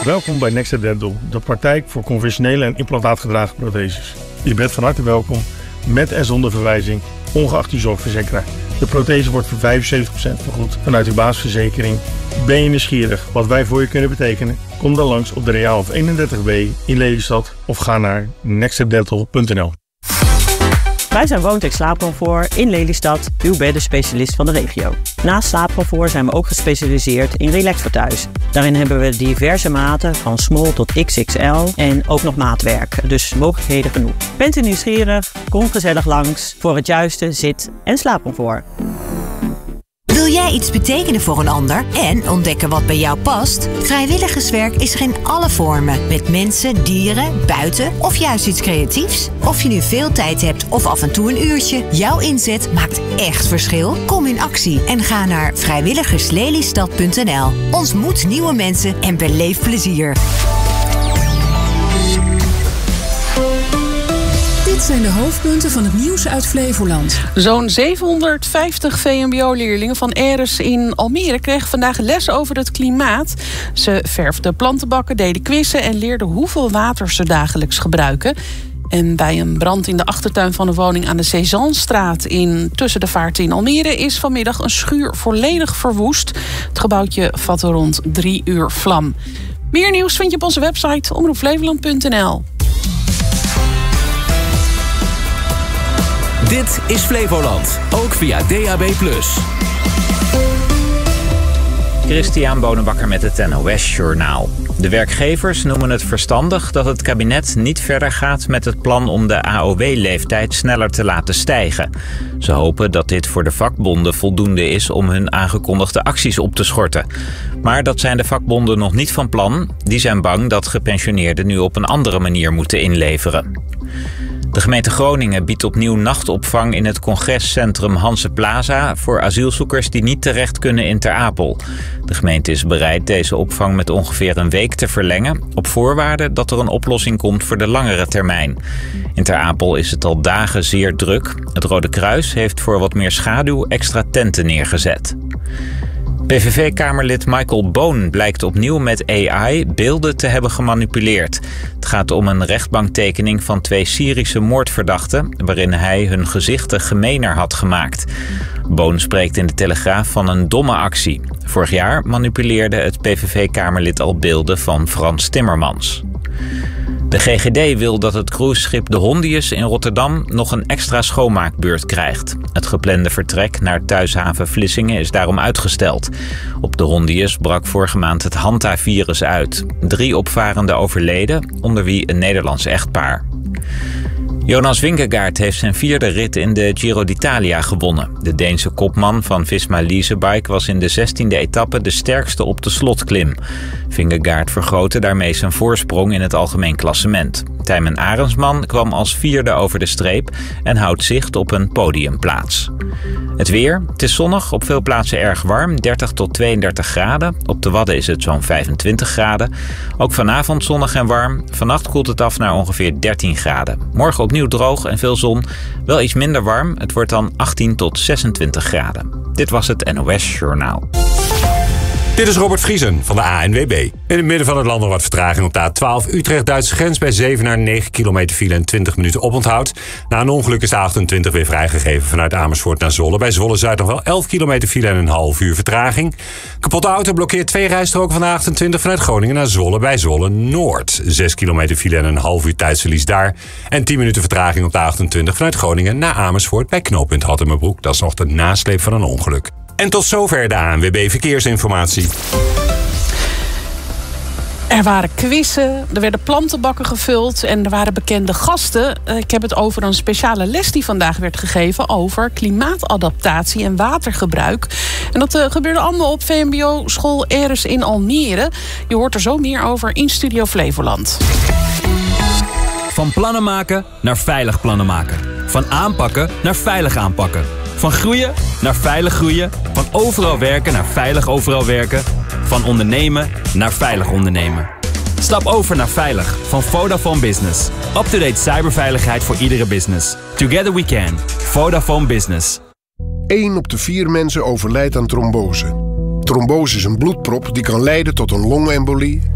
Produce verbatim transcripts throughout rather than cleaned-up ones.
Welkom bij Next Dental, de praktijk voor conventionele en implantaatgedragen protheses. Je bent van harte welkom, met en zonder verwijzing, ongeacht uw zorgverzekeraar. De prothese wordt voor vijfenzeventig procent vergoed vanuit uw basisverzekering. Ben je nieuwsgierig wat wij voor je kunnen betekenen? Kom dan langs op de Reaalhof eenendertig B in Lelystad of ga naar next dental punt n l. Wij zijn Woontex Slaapcomfort in Lelystad, uw beddenspecialist van de regio. Naast slaapcomfort zijn we ook gespecialiseerd in relax voor thuis. Daarin hebben we diverse maten van small tot X X L en ook nog maatwerk, dus mogelijkheden genoeg. Bent u nieuwsgierig? Kom gezellig langs voor het juiste zit- en slaapcomfort. Wil jij iets betekenen voor een ander en ontdekken wat bij jou past? Vrijwilligerswerk is er in alle vormen. Met mensen, dieren, buiten of juist iets creatiefs. Of je nu veel tijd hebt of af en toe een uurtje. Jouw inzet maakt echt verschil. Kom in actie en ga naar vrijwilligerslelystad punt n l. Ontmoet nieuwe mensen en beleef plezier. Dit zijn de hoofdpunten van het nieuws uit Flevoland. Zo'n zevenhonderdvijftig V M B O-leerlingen van Eres in Almere kregen vandaag les over het klimaat. Ze verfden plantenbakken, deden quizzen en leerden hoeveel water ze dagelijks gebruiken. En bij een brand in de achtertuin van een woning aan de Cézannestraat in Tussen de Vaarten in Almere is vanmiddag een schuur volledig verwoest. Het gebouwtje vatte rond drie uur vlam. Meer nieuws vind je op onze website omroep flevoland punt n l. Dit is Flevoland, ook via D A B plus. Christian Bonenbakker met het N O S-journaal. De werkgevers noemen het verstandig dat het kabinet niet verder gaat met het plan om de A O W-leeftijd sneller te laten stijgen. Ze hopen dat dit voor de vakbonden voldoende is om hun aangekondigde acties op te schorten. Maar dat zijn de vakbonden nog niet van plan. Die zijn bang dat gepensioneerden nu op een andere manier moeten inleveren. De gemeente Groningen biedt opnieuw nachtopvang in het congrescentrum Hanse Plaza voor asielzoekers die niet terecht kunnen in Ter Apel. De gemeente is bereid deze opvang met ongeveer een week te verlengen, op voorwaarde dat er een oplossing komt voor de langere termijn. In Ter Apel is het al dagen zeer druk. Het Rode Kruis heeft voor wat meer schaduw extra tenten neergezet. P V V-kamerlid Michael Boon blijkt opnieuw met A I beelden te hebben gemanipuleerd. Het gaat om een rechtbanktekening van twee Syrische moordverdachten, waarin hij hun gezichten gemener had gemaakt. Boon spreekt in de Telegraaf van een domme actie. Vorig jaar manipuleerde het P V V-kamerlid al beelden van Frans Timmermans. De G G D wil dat het cruiseschip de Hondius in Rotterdam nog een extra schoonmaakbeurt krijgt. Het geplande vertrek naar thuishaven Vlissingen is daarom uitgesteld. Op de Hondius brak vorige maand het Hanta-virus uit. Drie opvarenden overleden, onder wie een Nederlands echtpaar. Jonas Vingegaard heeft zijn vierde rit in de Giro d'Italia gewonnen. De Deense kopman van Visma Leasebike was in de zestiende etappe de sterkste op de slotklim. Vingegaard vergrootte daarmee zijn voorsprong in het algemeen klassement. Tijmen Arendsman kwam als vierde over de streep en houdt zicht op een podiumplaats. Het weer, het is zonnig, op veel plaatsen erg warm, dertig tot tweeëndertig graden. Op de Wadden is het zo'n vijfentwintig graden. Ook vanavond zonnig en warm. Vannacht koelt het af naar ongeveer dertien graden. Morgen opnieuw droog en veel zon. Wel iets minder warm, het wordt dan achttien tot zesentwintig graden. Dit was het N O S-journaal. Dit is Robert Vriesen van de A N W B. In het midden van het land nog wat vertraging op de A twaalf Utrecht-Duitse grens bij Zevenaar, negen kilometer file en twintig minuten oponthoud. Na een ongeluk is de achentwintig weer vrijgegeven vanuit Amersfoort naar Zwolle. Bij Zwolle-Zuid nog wel elf kilometer file en een half uur vertraging. Kapotte auto blokkeert twee rijstroken van de achentwintig vanuit Groningen naar Zwolle bij Zwolle-Noord. zes kilometer file en een half uur tijdsverlies daar. En tien minuten vertraging op de achtentwintig vanuit Groningen naar Amersfoort bij knooppunt Hattemerbroek. Dat is nog de nasleep van een ongeluk. En tot zover de A N W B Verkeersinformatie. Er waren quizzen, er werden plantenbakken gevuld en er waren bekende gasten. Ik heb het over een speciale les die vandaag werd gegeven over klimaatadaptatie en watergebruik. En dat uh, gebeurde allemaal op V M B O-school Eres in Almere. Je hoort er zo meer over in Studio Flevoland. Van plannen maken naar veilig plannen maken. Van aanpakken naar veilig aanpakken. Van groeien naar veilig groeien. Van overal werken naar veilig overal werken. Van ondernemen naar veilig ondernemen. Stap over naar veilig van Vodafone Business. Up-to-date cyberveiligheid voor iedere business. Together we can. Vodafone Business. één op de vier mensen overlijdt aan trombose. Trombose is een bloedprop die kan leiden tot een longembolie,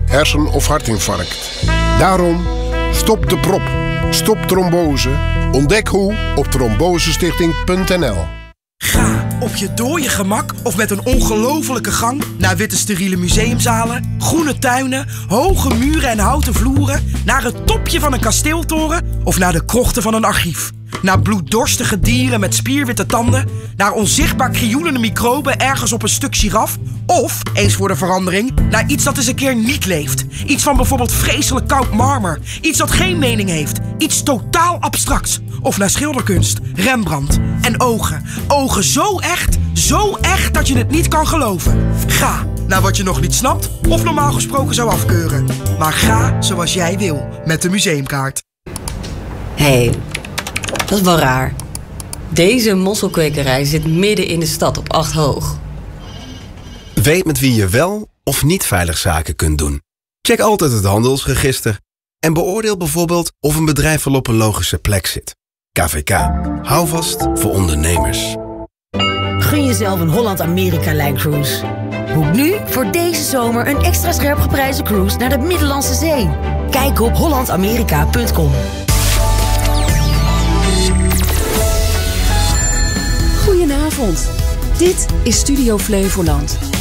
hersen- of hartinfarct. Daarom, stop de prop. Stop trombose. Ontdek hoe op trombosestichting punt n l. Ga op je dode gemak of met een ongelofelijke gang naar witte steriele museumzalen, groene tuinen, hoge muren en houten vloeren, naar het topje van een kasteeltoren of naar de krochten van een archief. Naar bloeddorstige dieren met spierwitte tanden, naar onzichtbaar krioelende microben ergens op een stuk giraf, of, eens voor de verandering, naar iets dat eens een keer niet leeft. Iets van bijvoorbeeld vreselijk koud marmer, iets dat geen mening heeft, iets totaal abstracts. Of naar schilderkunst, Rembrandt en ogen. Ogen zo echt, zo echt dat je het niet kan geloven. Ga naar wat je nog niet snapt of normaal gesproken zou afkeuren. Maar ga zoals jij wil met de museumkaart. Hé, hey, dat is wel raar. Deze mosselkwekerij zit midden in de stad op acht hoog. Weet met wie je wel of niet veilig zaken kunt doen. Check altijd het handelsregister. En beoordeel bijvoorbeeld of een bedrijf wel op een logische plek zit. K V K. Hou vast voor ondernemers. Gun jezelf een Holland-Amerika-lijncruise. Boek nu voor deze zomer een extra scherp geprijsde cruise naar de Middellandse Zee. Kijk op holland amerika punt com. Goedenavond. Dit is Studio Flevoland.